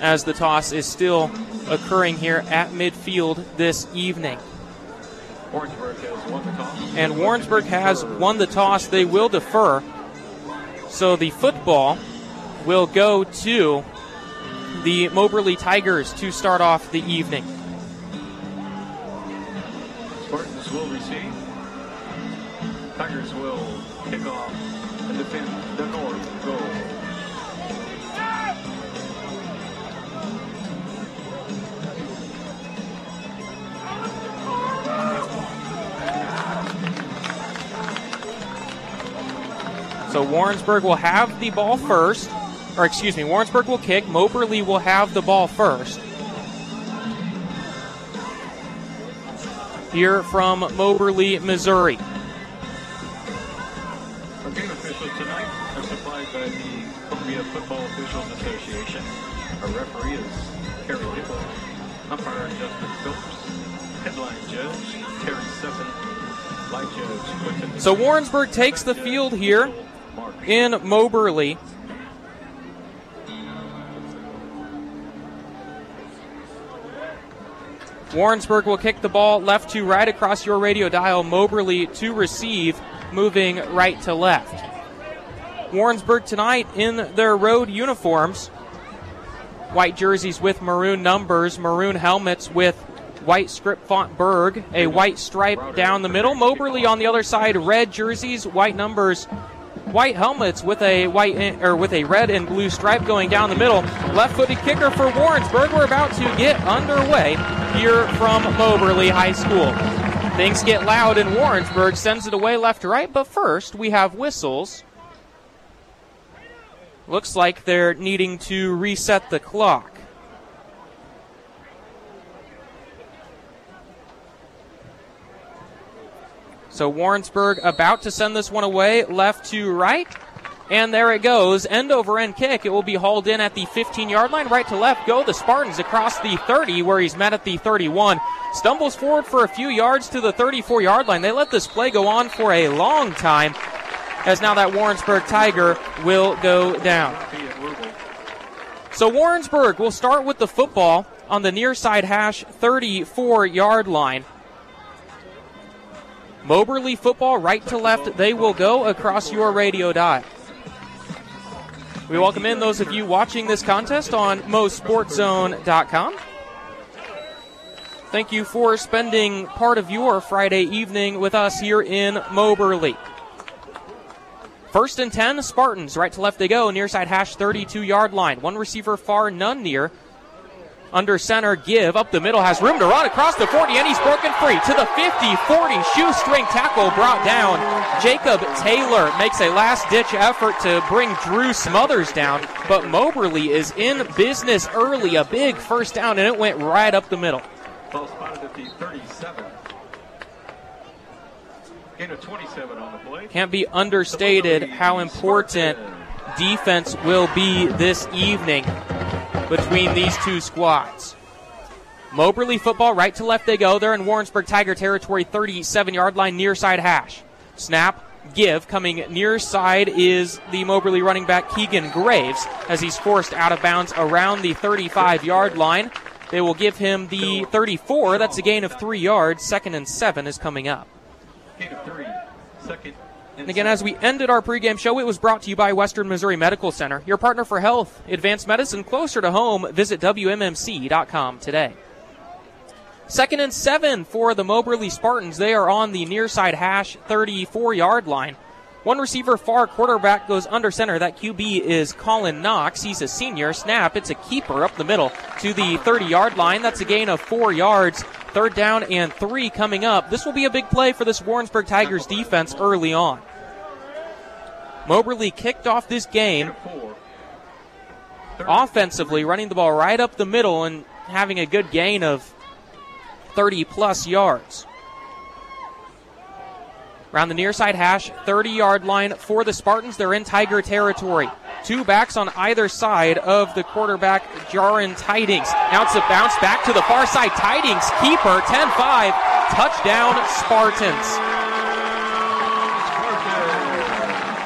as the toss is still occurring here at midfield this evening. Warrensburg has won the toss. And Warrensburg has won the toss. They will defer. So the football will go to the Moberly Tigers to start off the evening. Spartans will receive. Tigers will kick off and defend the north goal. So Warrensburg will have the ball first. Warrensburg will kick. Moberly will have the ball first. Here from Moberly, Missouri. Our game officials tonight are supplied by the Columbia Football Officials Association. Our referee is Kerry Lippel. Umpire Justin Phillips. Headline judge Terry Sutton. Light judge Quinton. So Warrensburg takes the field here in Moberly. Warrensburg will kick the ball left to right across your radio dial. Moberly to receive, moving right to left. Warrensburg tonight in their road uniforms. White jerseys with maroon numbers, maroon helmets with white script font Berg, a white stripe down the middle. Moberly on the other side, red jerseys, white numbers, white helmets with a red and blue stripe going down the middle. Left-footed kicker for Warrensburg. We're about to get underway here from Moberly High School. Things get loud and Warrensburg sends it away left to right, but first we have whistles. Looks like they're needing to reset the clock. So Warrensburg about to send this one away, left to right. And there it goes. End over end kick. It will be hauled in at the 15-yard line. Right to left go the Spartans across the 30 where he's met at the 31. Stumbles forward for a few yards to the 34-yard line. They let this play go on for a long time as now that Warrensburg Tiger will go down. So Warrensburg will start with the football on the near side hash 34-yard line. Moberly football right to left. They will go across your radio dial. We welcome in those of you watching this contest on mosportzone.com. Thank you for spending part of your Friday evening with us here in Moberly. 1st and 10, Spartans. Right to left they go. Near side hash 32-yard line. One receiver far, none near. Under center, Give up the middle, has room to run across the 40, and he's broken free to the 50, 40, shoestring tackle brought down. Jacob Taylor makes a last-ditch effort to bring Drew Smothers down, but Moberly is in business early, a big first down, and it went right up the middle. Ball spotted at the 37. Gain of 27 on the play. Can't be understated how important defense will be this evening between these two squads. Moberly football, right to left they go. They're in Warrensburg Tiger territory, 37-yard line, near side hash. Snap, Give. Coming near side is the Moberly running back Keegan Graves as he's forced out of bounds around the 35-yard line. They will give him the 34. That's a gain of 3 yards. 2nd and 7 is coming up. Gain of 3. 2nd. And again, as we ended our pregame show, it was brought to you by Western Missouri Medical Center, your partner for health, advanced medicine closer to home. Visit WMMC.com today. 2nd and 7 for the Moberly Spartans. They are on the near side hash 34-yard line. One receiver far, quarterback goes under center. That QB is Colin Knox. He's a senior. Snap, it's a keeper up the middle to the 30-yard line. That's a gain of 4 yards. 3rd down and 3 coming up. This will be a big play for this Warrensburg Tigers defense early on. Moberly kicked off this game offensively, running the ball right up the middle and having a good gain of 30-plus yards. Around the near side hash, 30-yard line for the Spartans. They're in Tiger territory. 2 backs on either side of the quarterback, Jaron Tidings. Now it's a bounce back to the far side. Tidings, keeper, 10-5, touchdown Spartans.